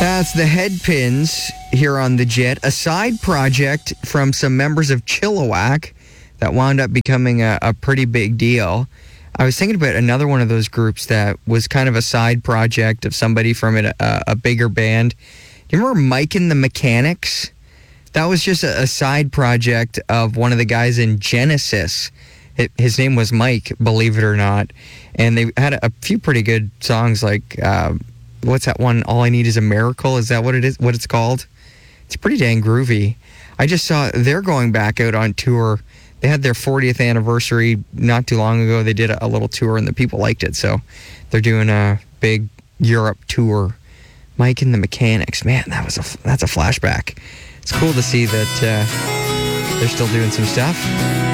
That's the Headpins here on The Jet, a side project from some members of Chilliwack that wound up becoming a pretty big deal. I was thinking about another one of those groups that was kind of a side project of somebody from a bigger band. Do you remember Mike and the Mechanics? That was just a side project of one of the guys in Genesis. His name was Mike, believe it or not. And they had a few pretty good songs like... what's that one? All I Need Is a Miracle. Is that what it is? What it's called? It's pretty dang groovy. I just saw they're going back out on tour. They had their 40th anniversary not too long ago. They did a little tour and the people liked it. So they're doing a big Europe tour. Mike and the Mechanics. Man, that's a flashback. It's cool to see that they're still doing some stuff.